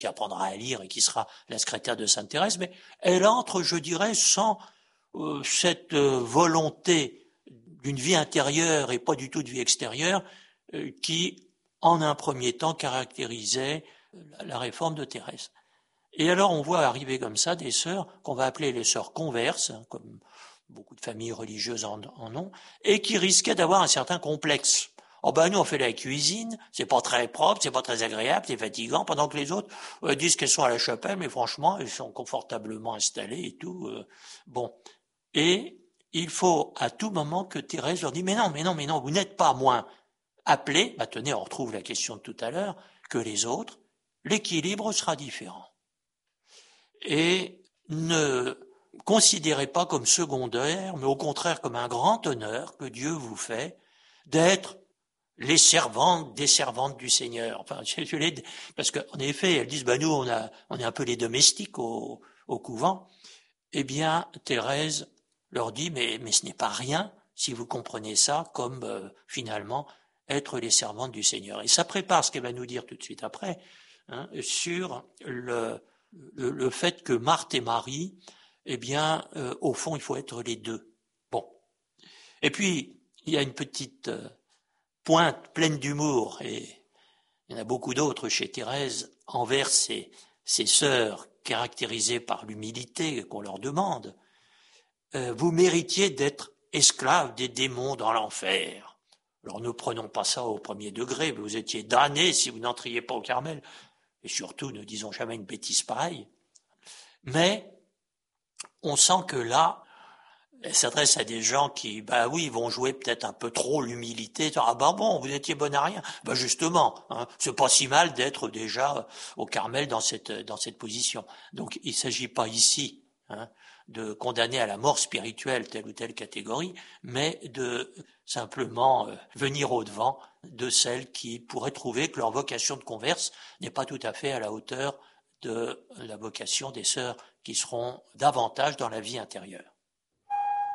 qui apprendra à lire et qui sera la secrétaire de Sainte Thérèse, mais elle entre, je dirais, sans cette volonté d'une vie intérieure et pas du tout de vie extérieure qui, en un premier temps, caractérisait la réforme de Thérèse. Et alors on voit arriver comme ça des sœurs qu'on va appeler les sœurs converses, comme beaucoup de familles religieuses en ont, et qui risquaient d'avoir un certain complexe. Oh ben nous on fait la cuisine, c'est pas très propre, c'est pas très agréable, c'est fatigant, pendant que les autres disent qu'elles sont à la chapelle, mais franchement elles sont confortablement installées et tout. Bon, et il faut à tout moment que Thérèse leur dise mais non, vous n'êtes pas moins appelés, bah tenez, on retrouve la question de tout à l'heure, que les autres, l'équilibre sera différent. Et ne considérez pas comme secondaire, mais au contraire comme un grand honneur que Dieu vous fait d'être les servantes des servantes du Seigneur. Enfin, parce qu'en effet, elles disent, nous, on est un peu les domestiques au couvent. Eh bien, Thérèse leur dit, mais ce n'est pas rien si vous comprenez ça comme finalement être les servantes du Seigneur. Et ça prépare ce qu'elle va nous dire tout de suite après, sur le fait que Marthe et Marie, eh bien, au fond, il faut être les deux. Bon. Et puis, il y a une petite pointe pleine d'humour, et il y en a beaucoup d'autres chez Thérèse, envers ces sœurs caractérisées par l'humilité qu'on leur demande. Vous méritiez d'être esclaves des démons dans l'enfer. Alors ne prenons pas ça au premier degré, vous étiez damnés si vous n'entriez pas au Carmel. Et surtout, ne disons jamais une bêtise pareille. Mais on sent que là, elle s'adresse à des gens qui, oui, vont jouer peut-être un peu trop l'humilité. Ah bon, vous étiez bon à rien. Justement, c'est pas si mal d'être déjà au Carmel dans cette position. Donc, il s'agit pas ici de condamner à la mort spirituelle telle ou telle catégorie, mais de simplement venir au-devant de celles qui pourraient trouver que leur vocation de converse n'est pas tout à fait à la hauteur de la vocation des sœurs qui seront davantage dans la vie intérieure.